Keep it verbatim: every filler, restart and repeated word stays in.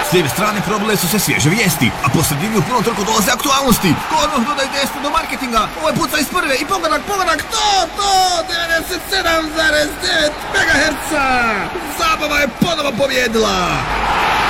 S lijeve strane probile su se svježe vijesti, a po sredini u punom trku dolaze aktualnosti. Odmah dodaj desno do marketinga, ovo je puca iz prve i pogodak, pogodak, to, to, devedeset sedam zarez devet megaherca. Zabava je ponovo pobjedila.